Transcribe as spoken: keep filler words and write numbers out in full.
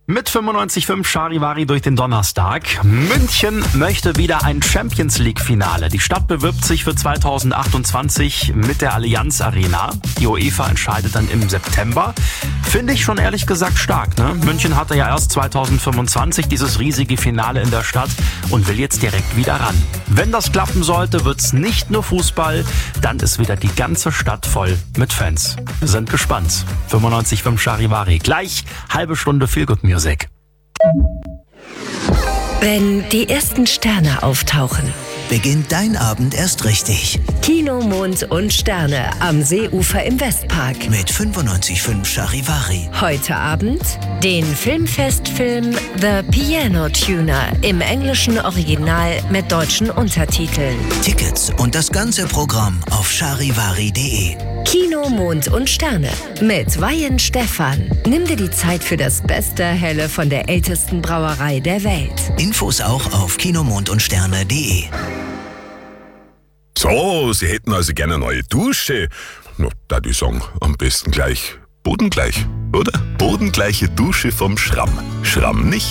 Mit fünfundneunzig Komma fünf Charivari durch den Donnerstag. München möchte wieder ein Champions-League-Finale. Die Stadt bewirbt sich für zweitausendachtundzwanzig mit der Allianz Arena. Die UEFA entscheidet dann im September. Finde ich schon ehrlich gesagt stark, ne? München hatte ja erst zweitausendfünfundzwanzig dieses riesige Finale in der Stadt und will jetzt direkt wieder ran. Wenn das klappen sollte, wird's nicht nur Fußball, dann ist wieder die ganze Stadt voll mit Fans. Wir sind gespannt. fünfundneunzig Komma fünf Charivari. Gleich halbe Stunde Feel Good Music. Wenn die ersten Sterne auftauchen, beginnt dein Abend erst richtig. Kino, Mond und Sterne am Seeufer im Westpark. Mit fünfundneunzig Komma fünf Charivari. Heute Abend den Filmfestfilm The Piano Tuner im englischen Original mit deutschen Untertiteln. Tickets und das ganze Programm auf charivari punkt de. Kino, Mond und Sterne mit Weihen Stephan. Nimm dir die Zeit für das beste Helle von der ältesten Brauerei der Welt. Infos auch auf kinomond und sterne punkt de. So, Sie hätten also gerne eine neue Dusche. Na, da die sagen, am besten gleich bodengleich, oder? Bodengleiche Dusche vom Schramm. Schramm nicht.